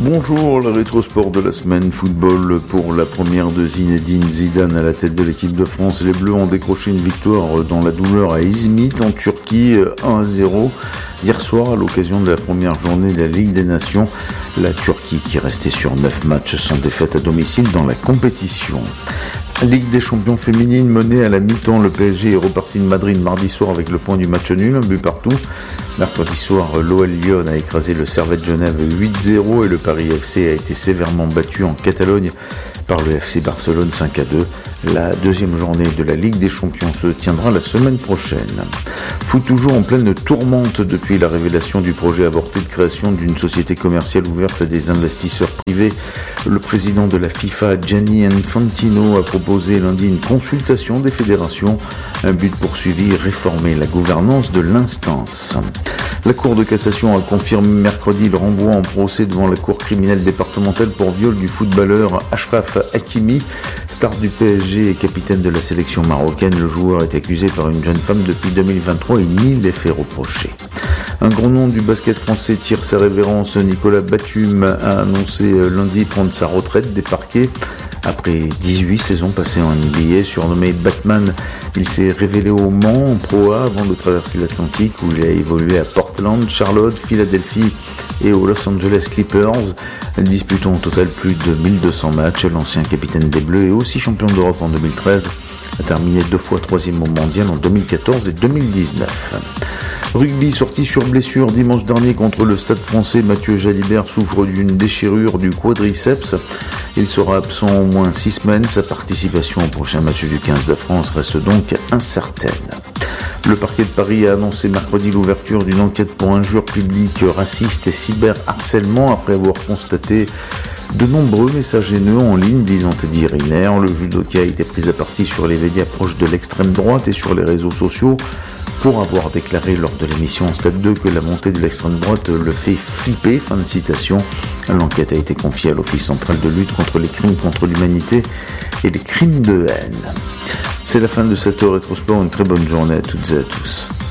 Bonjour, le rétrosport de la semaine football pour la première de Zinedine Zidane à la tête de l'équipe de France. Les Bleus ont décroché une victoire dans la douleur à Izmit en Turquie 1-0 hier soir à l'occasion de la première journée de la Ligue des Nations. La Turquie qui restait sur 9 matchs sans défaite à domicile dans la compétition. Ligue des champions féminines menée à la mi-temps, le PSG est reparti de Madrid mardi soir avec le point du match nul, un but partout. Mercredi soir, l'OL Lyon a écrasé le Servette Genève 8-0 et le Paris FC a été sévèrement battu en Catalogne par le FC Barcelone 5-2. La deuxième journée de la Ligue des champions se tiendra la semaine prochaine. Foot toujours en pleine tourmente depuis la révélation du projet avorté de création d'une société commerciale ouverte à des investisseurs privés. Le président de la FIFA, Gianni Infantino, a proposé lundi une consultation des fédérations. Un but poursuivi, réformer la gouvernance de l'instance. La Cour de cassation a confirmé mercredi le renvoi en procès devant la Cour criminelle départementale pour viol du footballeur Achraf Hakimi, star du PSG et capitaine de la sélection marocaine. Le joueur est accusé par une jeune femme depuis 2023 et nie les faits reprochés. Un grand nom du basket français tire sa révérence. Nicolas Batum a annoncé lundi prendre sa retraite des parquets. Après 18 saisons passées en NBA, surnommé Batman, il s'est révélé au Mans en Pro A avant de traverser l'Atlantique où il a évolué à Portland, Charlotte, Philadelphie et aux Los Angeles Clippers. Disputant au total plus de 1200 matchs, l'ancien capitaine des Bleus et aussi champion d'Europe en 2013 a terminé 2 fois 3e au mondial en 2014 et 2019. Rugby sorti sur blessure dimanche dernier contre le Stade français. Mathieu Jalibert souffre d'une déchirure du quadriceps. Il sera absent au moins 6 semaines. Sa participation au prochain match du 15 de France reste donc incertaine. Le parquet de Paris a annoncé mercredi l'ouverture d'une enquête pour injures publiques racistes et cyberharcèlement après avoir constaté de nombreux messages haineux en ligne, disant Teddy Riner. Le judoka a été pris à partie sur les médias proches de l'extrême droite et sur les réseaux sociaux pour avoir déclaré lors de l'émission Stade 2 que la montée de l'extrême droite le fait flipper. Fin de citation. L'enquête a été confiée à l'Office central de lutte contre les crimes contre l'humanité et les crimes de haine. C'est la fin de cette rétrosport. Une très bonne journée à toutes et à tous.